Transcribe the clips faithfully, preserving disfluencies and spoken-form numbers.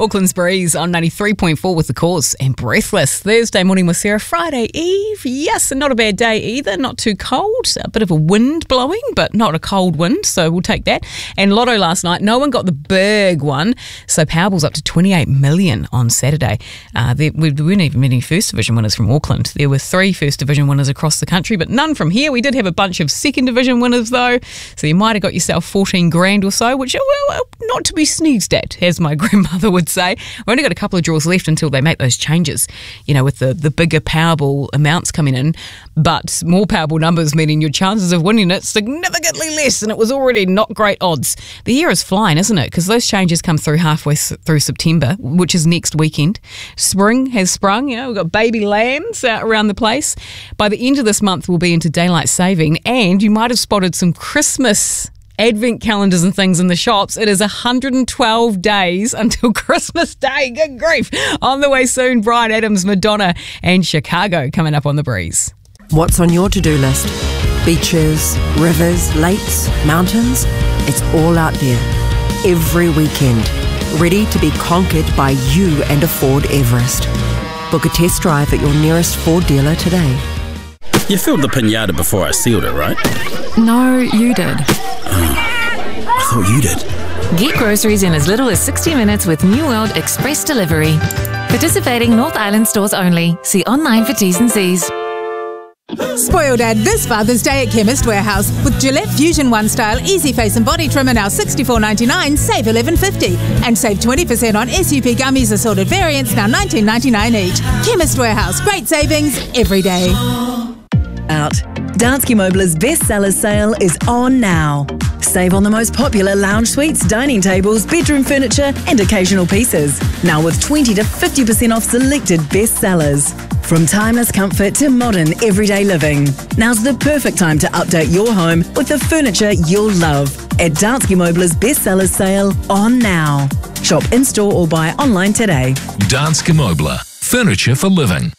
Auckland's Breeze on ninety-three point four with The Cause and Breathless. Thursday morning with Sarah, Friday Eve. Yes, and not a bad day either. Not too cold. A bit of a wind blowing, but not a cold wind, so we'll take that. And Lotto last night, no one got the big one. So Powerball's up to twenty-eight million on Saturday. Uh, there, we weren't even many First Division winners from Auckland. There were three First Division winners across the country, but none from here. We did have a bunch of Second Division winners though, so you might have got yourself fourteen grand or so, which, well, not to be sneezed at, as my grandmother would say. We've only got a couple of draws left until they make those changes, you know, with the, the bigger Powerball amounts coming in, but more Powerball numbers meaning your chances of winning it significantly less, and it was already not great odds. The year is flying, isn't it? Because those changes come through halfway through September, which is next weekend. Spring has sprung, you know, we've got baby lambs out around the place. By the end of this month, we'll be into daylight saving, and you might have spotted some Christmas Advent calendars and things in the shops. It is one hundred twelve days until Christmas Day. Good grief. On the way soon, Bryan Adams, Madonna and Chicago coming up on The Breeze. What's on your to-do list? Beaches, rivers, lakes, mountains? It's all out there. Every weekend. Ready to be conquered by you and a Ford Everest. Book a test drive at your nearest Ford dealer today. You filled the pinata before I sealed it, right? No, you did. Oh, I thought you did. Get groceries in as little as sixty minutes with New World Express Delivery. Participating North Island stores only. See online for T's and C's. Spoil Dad this Father's Day at Chemist Warehouse with Gillette Fusion One Style Easy Face and Body Trimmer now sixty-four ninety-nine, save eleven fifty, and save twenty percent on S U P Gummies assorted variants now nineteen ninety-nine each. Chemist Warehouse, great savings every day. Out. Danske Møbler's bestseller sale is on now. Save on the most popular lounge suites, dining tables, bedroom furniture, and occasional pieces. Now with twenty to fifty percent off selected bestsellers. From timeless comfort to modern everyday living. Now's the perfect time to update your home with the furniture you'll love. At Danske Møbler's bestseller sale on now. Shop in-store or buy online today. Danske Møbler. Furniture for living.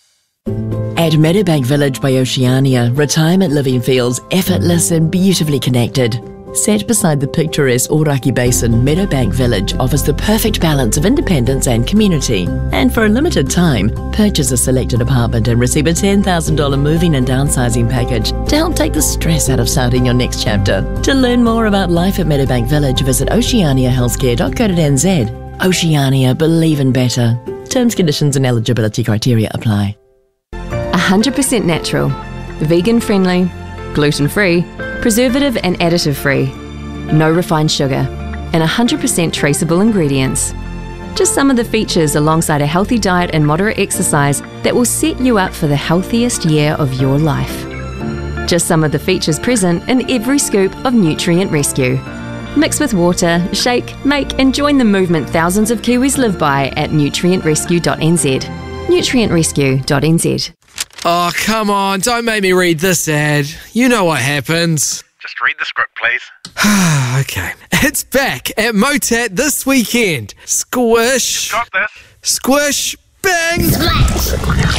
At Meadowbank Village by Oceania, retirement living feels effortless and beautifully connected. Set beside the picturesque Oraki Basin, Meadowbank Village offers the perfect balance of independence and community. And for a limited time, purchase a selected apartment and receive a ten thousand dollars moving and downsizing package to help take the stress out of starting your next chapter. To learn more about life at Meadowbank Village, visit oceania healthcare dot co dot n z. Oceania, believe in better. Terms, conditions and eligibility criteria apply. one hundred percent natural, vegan friendly, gluten free, preservative and additive free, no refined sugar, and one hundred percent traceable ingredients. Just some of the features alongside a healthy diet and moderate exercise that will set you up for the healthiest year of your life. Just some of the features present in every scoop of Nutrient Rescue. Mix with water, shake, make and join the movement thousands of Kiwis live by at nutrient rescue dot n z. nutrient rescue dot n z. Oh, come on, don't make me read this ad. You know what happens. Just read the script, please. Okay. It's back at Motat this weekend. Squish. Got this. Squish. Bang. Splash.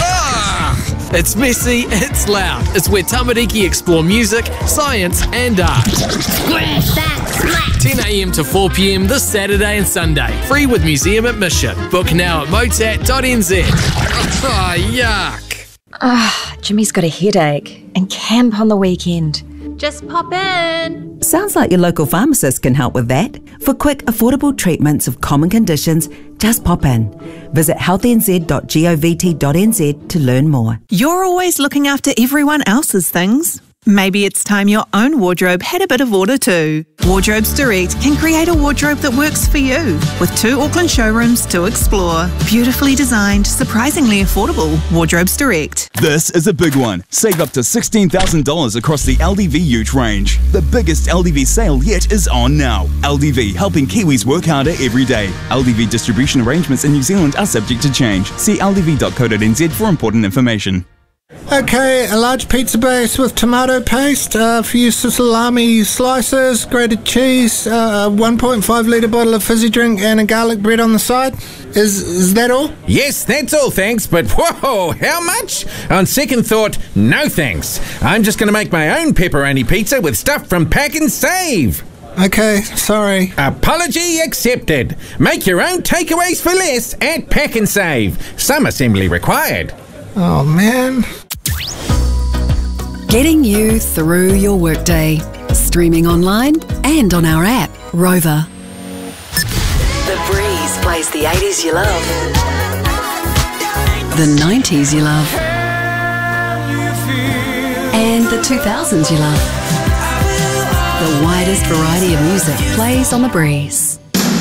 Ah! It's messy, it's loud. It's where Tamariki explore music, science and art. Squish that splash. ten a.m. to four p.m. this Saturday and Sunday. Free with museum admission. Book now at motat dot n z. Oh, yuck. Ah, Jimmy's got a headache and camp on the weekend. Just pop in. Sounds like your local pharmacist can help with that. For quick, affordable treatments of common conditions, just pop in. Visit health n z dot govt dot n z to learn more. You're always looking after everyone else's things. Maybe it's time your own wardrobe had a bit of order too. Wardrobes Direct can create a wardrobe that works for you. With two Auckland showrooms to explore. Beautifully designed, surprisingly affordable. Wardrobes Direct. This is a big one. Save up to sixteen thousand dollars across the L D V Ute range. The biggest L D V sale yet is on now. L D V, helping Kiwis work harder every day. L D V distribution arrangements in New Zealand are subject to change. See l d v dot co dot n z for important information. Okay, a large pizza base with tomato paste, uh, a few salami slices, grated cheese, uh, a one point five litre bottle of fizzy drink and a garlic bread on the side. Is is that all? Yes, that's all, thanks, but whoa, how much? On second thought, no thanks. I'm just going to make my own pepperoni pizza with stuff from Pack and Save. Okay, sorry. Apology accepted. Make your own takeaways for less at Pack and Save. Some assembly required. Oh, man. Getting you through your workday. Streaming online and on our app, Rover. The Breeze plays the eighties you love, The nineties you love. And the two thousands you love. The widest variety of music plays on The Breeze.